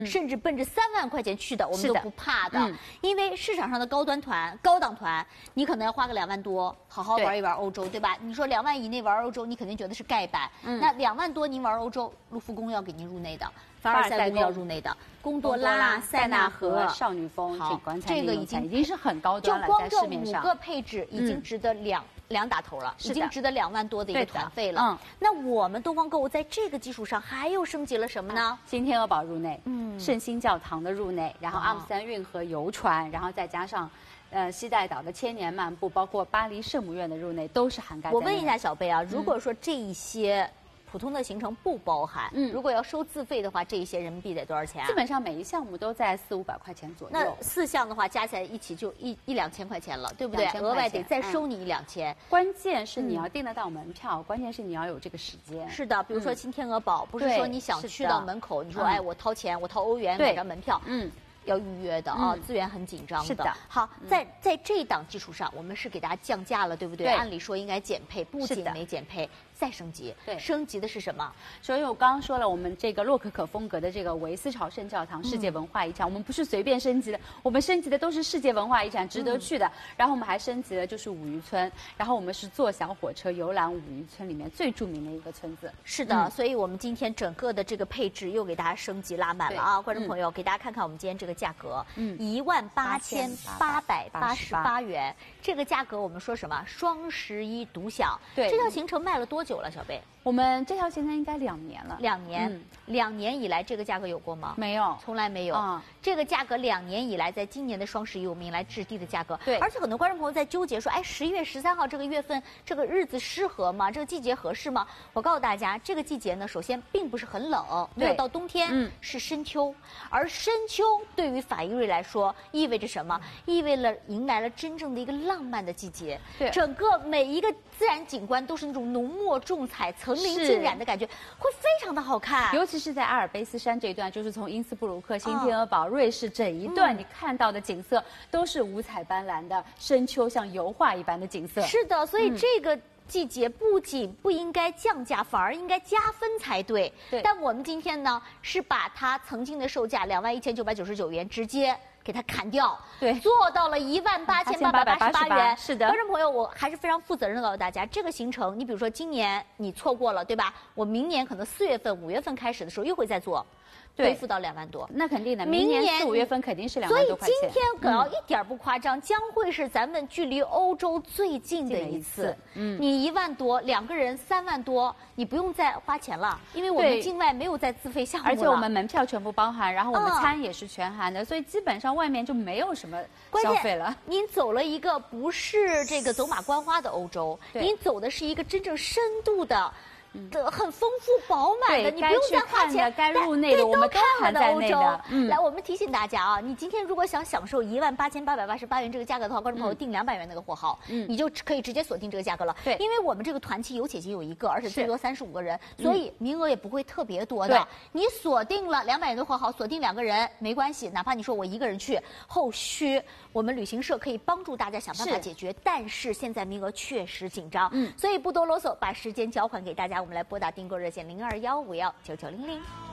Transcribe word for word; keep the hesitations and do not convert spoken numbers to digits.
甚至奔着三万块钱去的，我们都不怕的。 嗯、 因为市场上的高端团、高档团，你可能要花个两万多，好好玩一玩欧洲，对吧？你说两万以内玩欧洲，你肯定觉得是盖板。嗯、那两万多您玩欧洲，卢浮宫要给您入内的，凡尔赛宫要入内的，贡多拉、塞纳河、 少女峰、 好，这个已经已经是很高端了， 就光这在市面上五个配置已经值得两。嗯两打头了，已经值得两万多的一个团费了。 嗯， 那我们东方购物在这个基础上还又升级了什么呢？ 新天鹅堡入内，嗯，圣心教堂的入内，然后阿姆斯特丹运河游船，然后再加上，呃，西带岛的千年漫步，包括巴黎圣母院的入内，都是涵盖在内。 我问一下小贝啊，如果说这一些。普通的行程不包含，嗯，如果要收自费的话，这一些人民币得多少钱啊？ 基本上每一项目都在四五百块钱左右。 那四项的话加起来一起就一一两千块钱了，对不对？额外得再收你一两千。 关键是你要订得到门票，关键是你要有这个时间。 是的，比如说新天鹅堡，不是说你想去到门口，你说哎我掏钱，我掏欧元买张门票，嗯。要预约的啊，资源很紧张的。 是的。 好，在在这一档基础上，我们是给大家降价了，对不对？ 对。 按理说应该减配，不仅没减配，再升级。 对。 升级的是什么？ 所以我刚刚说了，我们这个洛可可风格的这个维斯朝圣教堂世界文化遗产，我们不是随便升级的，我们升级的都是世界文化遗产，值得去的。然后我们还升级了就是五渔村，然后我们是坐小火车游览五渔村里面最著名的一个村子。 是的，所以我们今天整个的这个配置又给大家升级拉满了啊！观众朋友，给大家看看我们今天这个价格。嗯。一万八千八百八十八元，这个价格我们说什么？双十一独享。 对， 这条行程卖了多久了，小贝？ 我们这条行程应该两年了。 两年，嗯、两年以来这个价格有过吗？ 没有， 从来没有。 嗯、 这个价格两年以来，在今年的双十一，我们迎来至低的价格。 对， 而且很多观众朋友在纠结说，哎，十一月十三号这个月份，这个日子适合吗？这个季节合适吗？我告诉大家，这个季节呢，首先并不是很冷，没有到冬天，嗯，是深秋。而深秋对于法意瑞来说，意味着什么？意味着迎来了真正的一个浪漫的季节。 对， 整个每一个自然景观都是那种浓墨重彩、层林尽染的感觉，会非常的好看。 尤其是在阿尔卑斯山这一段，就是从因斯布鲁克、新天鹅堡、瑞士整一段，你看到的景色都是五彩斑斓的深秋，像油画一般的景色。 是的，所以这个。季节不仅不应该降价，反而应该加分才对。 对。 但我们今天呢，是把它曾经的售价两万一千九百九十九元直接给它砍掉， 对， 做到了一万八千八百八十八元。 是的。 观众朋友，我还是非常负责任的告诉大家，这个行程，你比如说今年你错过了，对吧？我明年可能四月份、五月份开始的时候又会再做。恢复到两万多， 那肯定的。明年四五月份肯定是两万多块钱。 所以今天可要一点不夸张，将会是咱们距离欧洲最近的一次。嗯，你一万多，两个人三万多，你不用再花钱了，因为我们境外没有再自费项目了。 而且我们门票全部包含，然后我们餐也是全含的，所以基本上外面就没有什么消费了。 您走了一个不是这个走马观花的欧洲，您走的是一个真正深度的。的很丰富饱满的，你不用再花钱， 该入内的我们都含在内的。 嗯，来，我们提醒大家啊，你今天如果想享受一万八千八百八十八元这个价格的话，观众朋友订两百元那个货号，嗯，你就可以直接锁定这个价格了。 对， 因为我们这个团期有且仅有一个，而且最多三十五个人，所以名额也不会特别多的。你锁定了两百元的货号，锁定两个人没关系，哪怕你说我一个人去，后续我们旅行社可以帮助大家想办法解决。但是现在名额确实紧张，嗯，所以不多啰嗦，把时间交还给大家，我们来拨打订购热线零二幺五幺九九零零。